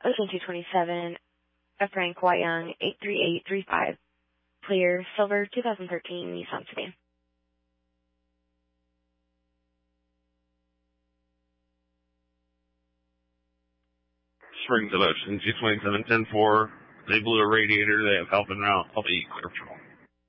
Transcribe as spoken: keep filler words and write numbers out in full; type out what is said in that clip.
Ocean two twenty-seven, a Frank White Young, eight three eight three five. Clear, silver, two thousand thirteen Nissan sedan. Springs at Ocean two twenty-seven ten four. They blew a radiator. They have help en route. I'll be clear patrol.